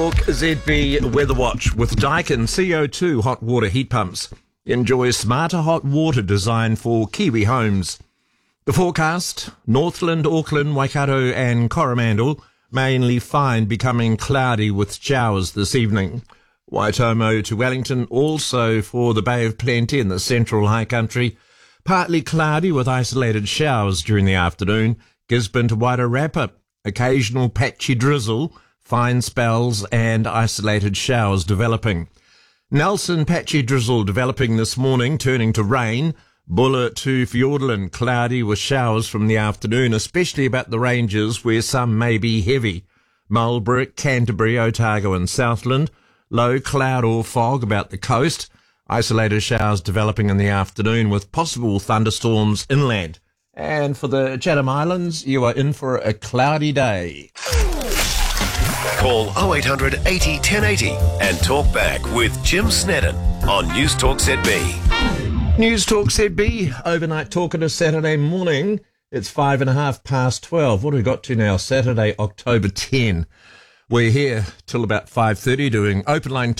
Talk ZB Weather Watch with Daikin CO2 hot water heat pumps. Enjoy smarter hot water designed for Kiwi homes. The forecast, Northland, Auckland, Waikato and Coromandel, mainly fine, becoming cloudy with showers this evening. Waitomo to Wellington, also for the Bay of Plenty in the central high country, partly cloudy with isolated showers during the afternoon. Gisborne to Wairarapa, occasional patchy drizzle, fine spells and isolated showers developing. Nelson, patchy drizzle developing this morning, turning to rain. Buller to Fiordland, cloudy with showers from the afternoon, especially about the ranges where some may be heavy. Marlborough, Canterbury, Otago and Southland, low cloud or fog about the coast. Isolated showers developing in the afternoon with possible thunderstorms inland. And for the Chatham Islands, you are in for a cloudy day. Call 0800 80 1080 and talk back with Jim Snedden on News Talk ZB. News Talk ZB, overnight talking to Saturday morning. It's 12:05. What have we got to now? Saturday, October 10. We're here till about 5:30 doing open line